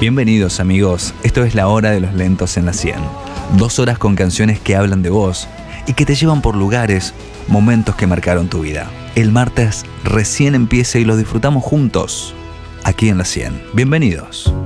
Bienvenidos amigos, esto es La Hora de los Lentos en la 100. 2 horas con canciones que hablan de vos y que te llevan por lugares, momentos que marcaron tu vida. El martes recién empieza y lo disfrutamos juntos, aquí en la 100. Bienvenidos.